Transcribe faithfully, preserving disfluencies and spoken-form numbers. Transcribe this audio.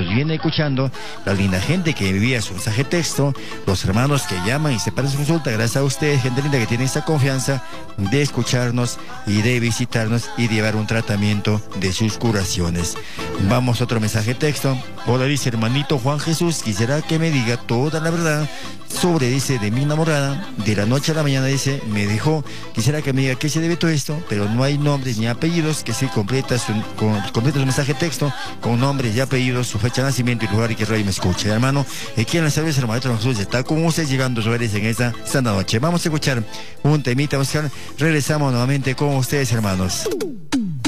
viene escuchando, la linda gente que envía su mensaje de texto, los hermanos que llaman y se paran su consulta, gracias a ustedes, gente linda que tiene esta confianza de escucharnos y de visitarnos y de llevar un tratamiento de sus curaciones. Vamos a otro mensaje de texto. Hola, dice hermanito Juan Jesús, quisiera que me diga toda la verdad sobre, dice, de mi enamorada, de la noche a la mañana, dice, me dejó, quisiera que me diga qué se debe todo esto, pero no hay nombres ni apellidos, que se completa su, con, completa su mensaje de texto con nombres y apellidos, su fecha de nacimiento y lugar y que radio me escuche. Hermano, aquí en la salud, hermano Jesús está con ustedes llegando ustedes en esta santa noche. Vamos a escuchar un temita musical, regresamos nuevamente con ustedes, hermanos.